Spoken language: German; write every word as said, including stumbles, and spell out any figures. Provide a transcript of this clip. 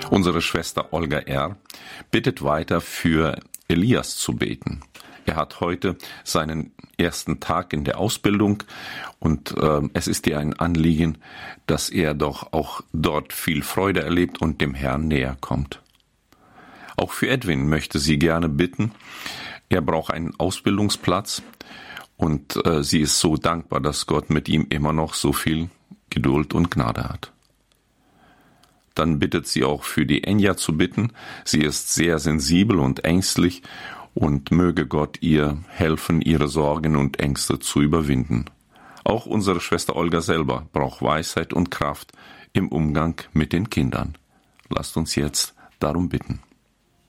Unsere Schwester Olga R. bittet weiter für Elias zu beten. Er hat heute seinen ersten Tag in der Ausbildung und äh, es ist ihr ein Anliegen, dass er doch auch dort viel Freude erlebt und dem Herrn näher kommt. Auch für Edwin möchte sie gerne bitten. Er braucht einen Ausbildungsplatz und äh, sie ist so dankbar, dass Gott mit ihm immer noch so viel Geduld und Gnade hat. Dann bittet sie auch für die Enja zu bitten. Sie ist sehr sensibel und ängstlich und möge Gott ihr helfen, ihre Sorgen und Ängste zu überwinden. Auch unsere Schwester Olga selber braucht Weisheit und Kraft im Umgang mit den Kindern. Lasst uns jetzt darum bitten.